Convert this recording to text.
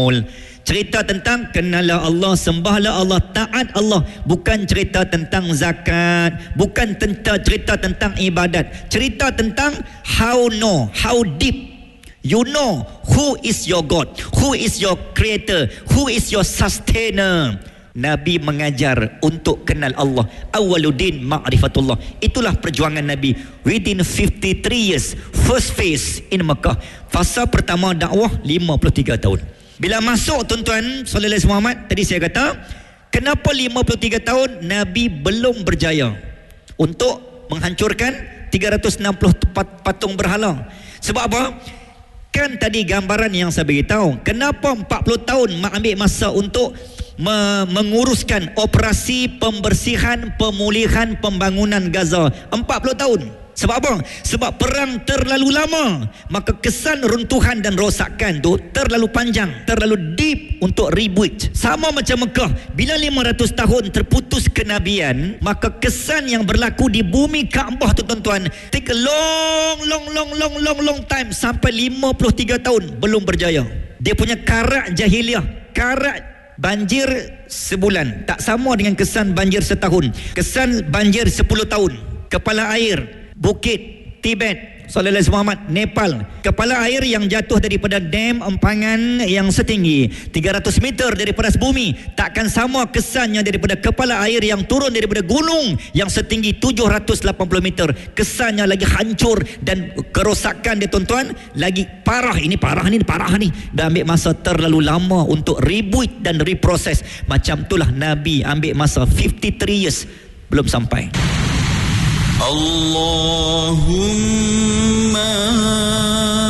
Cerita tentang kenallah Allah, sembahlah Allah, taat Allah. Bukan cerita tentang zakat, bukan cerita tentang ibadat. Cerita tentang how deep you know who is your God, who is your creator, who is your sustainer. Nabi mengajar untuk kenal Allah. Awaluddin ma'rifatullah. Itulah perjuangan Nabi within 53 years. First phase in Mekah. Fasa pertama dakwah 53 tahun. Bila masuk tuan-tuan sallallahu alaihi Muhammad, tadi saya kata, kenapa 53 tahun Nabi belum berjaya untuk menghancurkan 360 patung berhala? Sebab apa? Kan tadi gambaran yang saya beritahu. Kenapa 40 tahun ambil masa untuk menguruskan operasi pembersihan, pemulihan, pembangunan Gaza? 40 tahun. Sebab apa? Sebab perang terlalu lama. Maka kesan runtuhan dan rosakan tu terlalu panjang, terlalu deep untuk rebuild. Sama macam Mekah. Bila 500 tahun terputus kenabian, maka kesan yang berlaku di bumi Kaabah tu tuan-tuan, take a long time. Sampai 53 tahun belum berjaya. Dia punya karat jahiliah, karat banjir sebulan tak sama dengan kesan banjir setahun. Kesan banjir 10 tahun. Kepala air Bukit Tibet, sallallahu alaihi Muhammad, Nepal. Kepala air yang jatuh daripada dam empangan yang setinggi 300 meter daripada bumi takkan sama kesannya daripada kepala air yang turun daripada gunung yang setinggi 780 meter. Kesannya lagi hancur dan kerosakan dia tuan-tuan lagi parah. Ini parah ni. Dah ambil masa terlalu lama untuk rebuild dan reproses. Macam itulah Nabi ambil masa 53 years belum sampai. Allahumma